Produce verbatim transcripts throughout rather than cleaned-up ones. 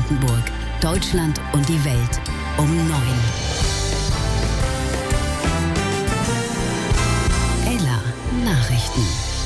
Brandenburg, Deutschland und die Welt um neun. Ella Nachrichten.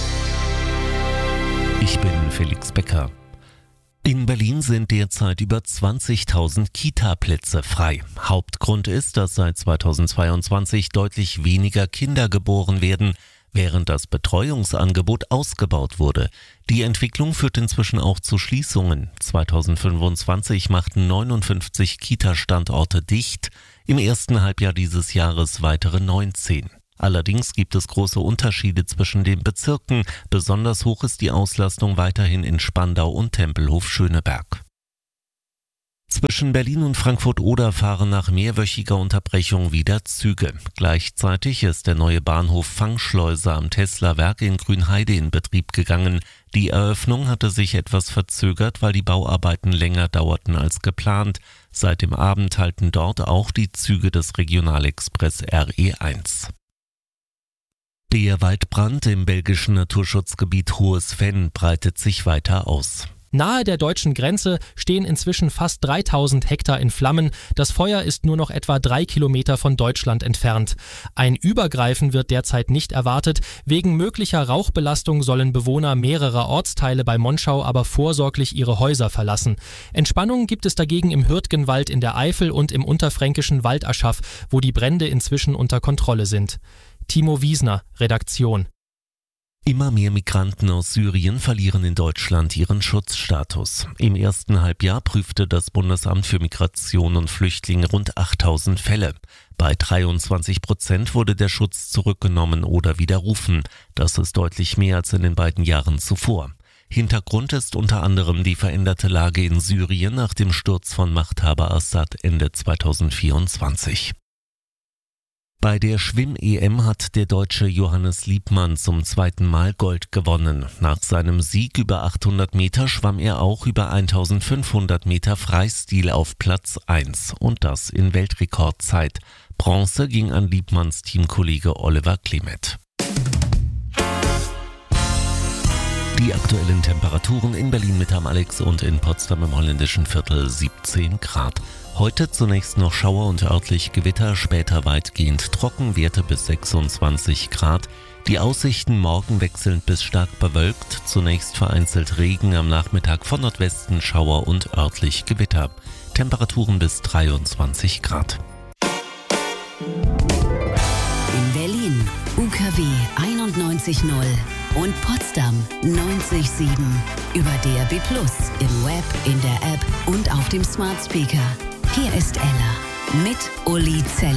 Ich bin Felix Becker. In Berlin sind derzeit über zwanzigtausend Kita-Plätze frei. Hauptgrund ist, dass seit zweitausendzweiundzwanzig deutlich weniger Kinder geboren werden, während das Betreuungsangebot ausgebaut wurde. Die Entwicklung führt inzwischen auch zu Schließungen. zweitausendfünfundzwanzig machten neunundfünfzig Kita-Standorte dicht, im ersten Halbjahr dieses Jahres weitere neunzehn. Allerdings gibt es große Unterschiede zwischen den Bezirken. Besonders hoch ist die Auslastung weiterhin in Spandau und Tempelhof-Schöneberg. Zwischen Berlin und Frankfurt-Oder fahren nach mehrwöchiger Unterbrechung wieder Züge. Gleichzeitig ist der neue Bahnhof Fangschleuse am Tesla-Werk in Grünheide in Betrieb gegangen. Die Eröffnung hatte sich etwas verzögert, weil die Bauarbeiten länger dauerten als geplant. Seit dem Abend halten dort auch die Züge des Regionalexpress R E eins. Der Waldbrand im belgischen Naturschutzgebiet Hohes Venn breitet sich weiter aus. Nahe der deutschen Grenze stehen inzwischen fast dreitausend Hektar in Flammen. Das Feuer ist nur noch etwa drei Kilometer von Deutschland entfernt. Ein Übergreifen wird derzeit nicht erwartet. Wegen möglicher Rauchbelastung sollen Bewohner mehrerer Ortsteile bei Monschau aber vorsorglich ihre Häuser verlassen. Entspannung gibt es dagegen im Hürtgenwald in der Eifel und im unterfränkischen Waldaschaf, wo die Brände inzwischen unter Kontrolle sind. Timo Wiesner, Redaktion. Immer mehr Migranten aus Syrien verlieren in Deutschland ihren Schutzstatus. Im ersten Halbjahr prüfte das Bundesamt für Migration und Flüchtlinge rund achttausend Fälle. Bei dreiundzwanzig Prozent wurde der Schutz zurückgenommen oder widerrufen. Das ist deutlich mehr als in den beiden Jahren zuvor. Hintergrund ist unter anderem die veränderte Lage in Syrien nach dem Sturz von Machthaber Assad Ende zweitausendvierundzwanzig. Bei der Schwimm-E M hat der Deutsche Johannes Liebmann zum zweiten Mal Gold gewonnen. Nach seinem Sieg über achthundert Meter schwamm er auch über eintausendfünfhundert Meter Freistil auf Platz eins und das in Weltrekordzeit. Bronze ging an Liebmanns Teamkollege Oliver Klimet. Die aktuellen Temperaturen in Berlin mit am Alex und in Potsdam im holländischen Viertel siebzehn Grad. Heute zunächst noch Schauer und örtlich Gewitter, später weitgehend trocken, Werte bis sechsundzwanzig Grad. Die Aussichten morgen wechselnd bis stark bewölkt, zunächst vereinzelt Regen, am Nachmittag von Nordwesten Schauer und örtlich Gewitter. Temperaturen bis dreiundzwanzig Grad. In Berlin U K W einundneunzig Komma null und Potsdam neunzig Komma sieben. Über D A B plus, im Web, in der App und auf dem Smart Speaker. Hier ist Ella mit Uli Zeller.